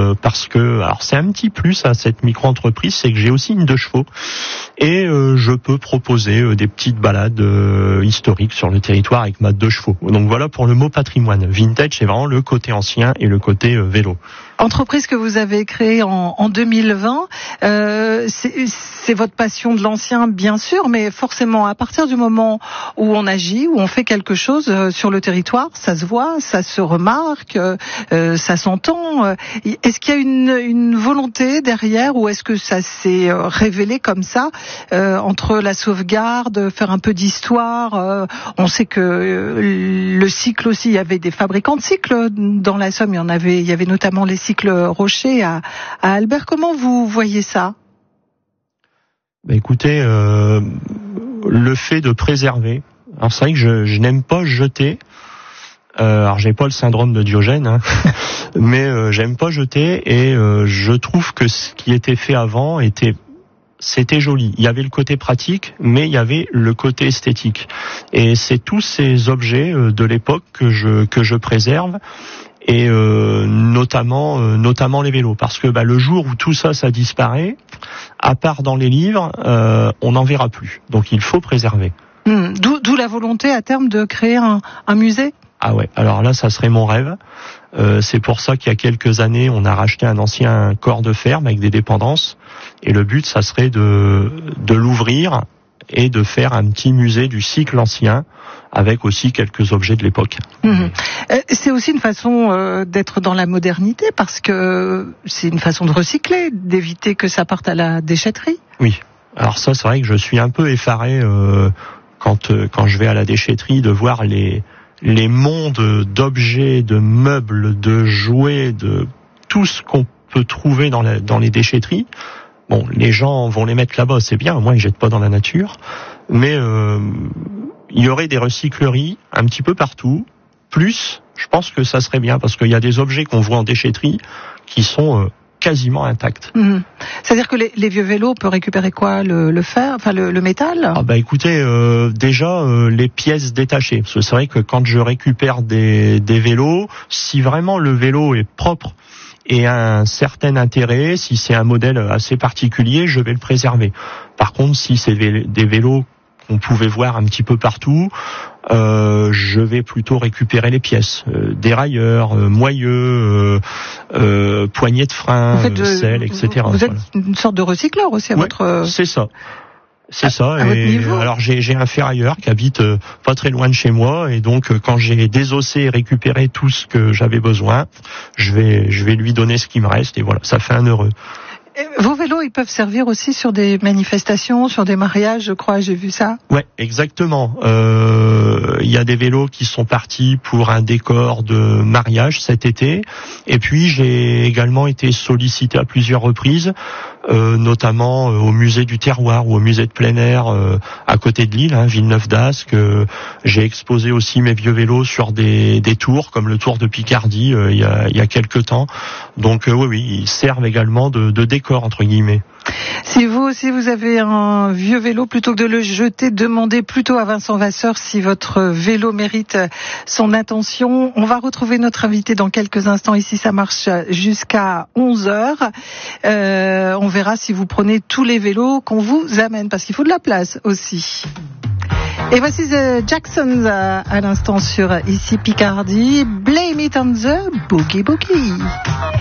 parce que, alors c'est un petit plus à cette micro-entreprise, c'est que j'ai aussi une 2 chevaux et je peux proposer des petites balades historiques sur le territoire avec ma 2 chevaux. Donc voilà pour le mot patrimoine. Vintage, c'est vraiment le côté ancien et le côté vélo. Entreprise que vous avez créée en 2020, c'est votre passion de l'ancien, bien sûr, mais forcément, à partir du moment où on agit, où on fait quelque chose sur le territoire, ça se voit, ça se remarque, ça s'entend. Est-ce qu'il y a une volonté derrière, ou est-ce que ça s'est révélé comme ça, entre la sauvegarde, faire un peu d'histoire? On sait que le cycle aussi, il y avait des fabricants de cycles dans la Somme, il y avait notamment les cycles Rocher à Albert. Comment vous voyez ça? Écoutez, le fait de préserver. Alors c'est vrai que je n'aime pas jeter. Alors j'ai pas le syndrome de Diogène, hein, mais j'aime pas jeter et je trouve que ce qui était fait avant c'était joli. Il y avait le côté pratique, mais il y avait le côté esthétique. Et c'est tous ces objets de l'époque que je préserve. Et notamment les vélos, parce que le jour où tout ça disparaît, à part dans les livres, on n'en verra plus. Donc il faut préserver. D'où la volonté à terme de créer un musée. Ah ouais, alors là ça serait mon rêve. C'est pour ça qu'il y a quelques années on a racheté un ancien corps de ferme avec des dépendances, et le but ça serait de l'ouvrir et de faire un petit musée du cycle ancien avec aussi quelques objets de l'époque. C'est aussi une façon d'être dans la modernité, parce que c'est une façon de recycler, d'éviter que ça parte à la déchetterie. Oui, alors ça c'est vrai que je suis un peu effaré quand je vais à la déchetterie de voir les mondes d'objets, de meubles, de jouets, de tout ce qu'on peut trouver dans les déchetteries. Bon, les gens vont les mettre là-bas, c'est bien, au moins ils jettent pas dans la nature, mais il y aurait des recycleries un petit peu partout. Plus, je pense que ça serait bien, parce qu'il y a des objets qu'on voit en déchetterie qui sont quasiment intacts. C'est-à-dire que les vieux vélos, on peut récupérer quoi? Le fer, enfin le métal? Écoutez, déjà les pièces détachées. Parce que c'est vrai que quand je récupère des vélos, si vraiment le vélo est propre et a un certain intérêt, si c'est un modèle assez particulier, je vais le préserver. Par contre, si c'est des vélos qu'on pouvait voir un petit peu partout, je vais plutôt récupérer les pièces, dérailleurs, moyeux, poignées de frein, selle, etc. Vous êtes une sorte de recycleur aussi à votre... C'est ça. C'est ça. À votre niveau. Alors j'ai un ferrailleur qui habite pas très loin de chez moi, et donc quand j'ai désossé et récupéré tout ce que j'avais besoin, je vais lui donner ce qui me reste, et voilà, ça fait un heureux. Vos vélos, ils peuvent servir aussi sur des manifestations, sur des mariages, je crois, j'ai vu ça. Ouais, exactement. Il y a des vélos qui sont partis pour un décor de mariage cet été, et puis j'ai également été sollicité à plusieurs reprises, notamment au musée du terroir ou au musée de plein air à côté de Lille, Villeneuve d'Ascq. J'ai exposé aussi mes vieux vélos sur des tours comme le Tour de Picardie il y a quelques temps. Donc oui, ils servent également de décor entre guillemets. Si vous aussi vous avez un vieux vélo, plutôt que de le jeter, demandez plutôt à Vincent Vasseur si votre vélo mérite son attention. On va retrouver notre invité dans quelques instants. Ici, ça marche jusqu'à 11h. On verra si vous prenez tous les vélos qu'on vous amène, parce qu'il faut de la place aussi. Et voici The Jacksons à l'instant sur ici Picardie. Blame it on the Boogie Boogie.